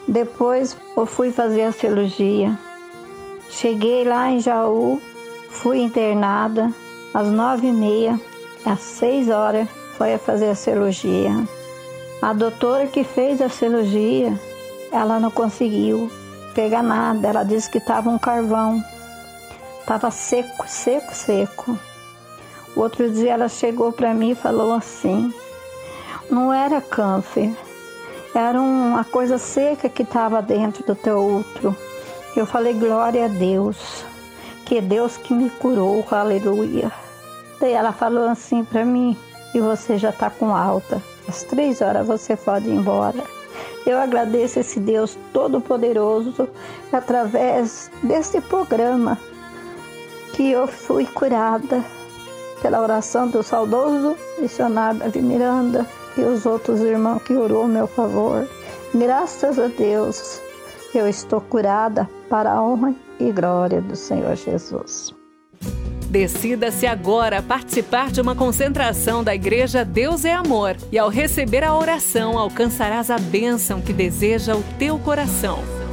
Depois eu fui fazer a cirurgia. Cheguei lá em Jaú, fui internada às 9h30, às 6h foi a fazer a cirurgia. A doutora que fez a cirurgia, ela não conseguiu pegar nada, ela disse que estava um carvão, estava seco, seco, seco. O outro dia ela chegou para mim e falou assim, não era câncer, era uma coisa seca que estava dentro do teu útero. Eu falei, glória a Deus, que Deus que me curou, aleluia. Daí ela falou assim para mim, e você já está com alta, às 3h você pode ir embora. Eu agradeço esse Deus Todo-Poderoso, através desse programa, que eu fui curada pela oração do saudoso missionário Davi Miranda e os outros irmãos que orou a meu favor. Graças a Deus, eu estou curada para a honra e glória do Senhor Jesus. Decida-se agora participar de uma concentração da Igreja Deus é Amor e ao receber a oração alcançarás a bênção que deseja o teu coração.